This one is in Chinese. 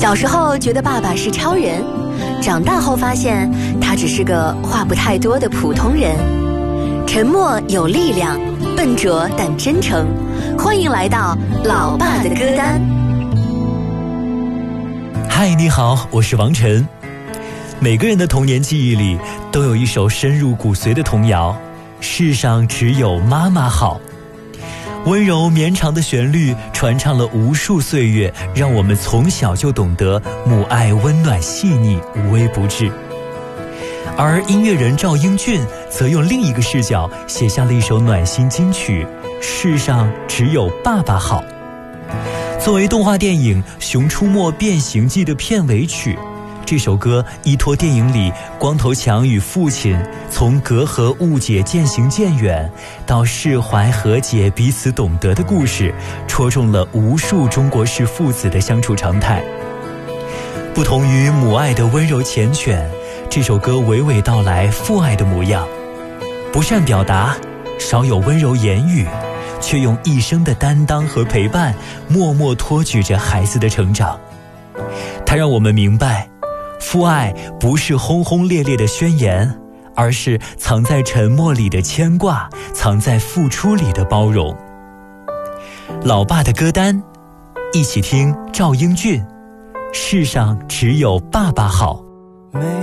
小时候觉得爸爸是超人，长大后发现他只是个话不太多的普通人。沉默有力量，笨拙但真诚。欢迎来到老爸的歌单。 嗨，你好，我是王晨。每个人的童年记忆里都有一首深入骨髓的童谣，世上只有妈妈好。温柔绵长的旋律传唱了无数岁月，让我们从小就懂得母爱温暖细腻，无微不至。而音乐人赵英俊则用另一个视角写下了一首暖心金曲《世上只有爸爸好》。作为动画电影《熊出没变形记》的片尾曲，这首歌依托电影里光头强与父亲从隔阂误解渐行渐远到释怀和解彼此懂得的故事，戳中了无数中国式父子的相处常态。不同于母爱的温柔缱绻，这首歌娓娓道来父爱的模样，不善表达，少有温柔言语，却用一生的担当和陪伴默默托举着孩子的成长。它让我们明白，父爱不是轰轰烈烈的宣言，而是藏在沉默里的牵挂，藏在付出里的包容。老爸的歌单，一起听赵英俊《世上只有爸爸好》。